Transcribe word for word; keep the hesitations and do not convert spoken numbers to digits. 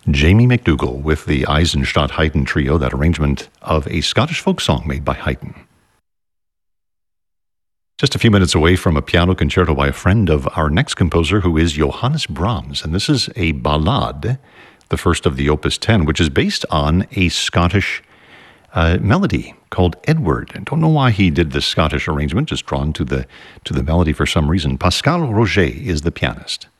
Jamie McDougall with the Eisenstadt Haydn Trio, that arrangement of a Scottish folk song made by Haydn. Just a few minutes away from a piano concerto by a friend of our next composer, who is Johannes Brahms. And this is a ballade, the first of the Opus ten, which is based on a Scottish uh, melody called Edward. I don't know why he did this Scottish arrangement, just drawn to the, to the melody for some reason. Pascal Roget is the pianist.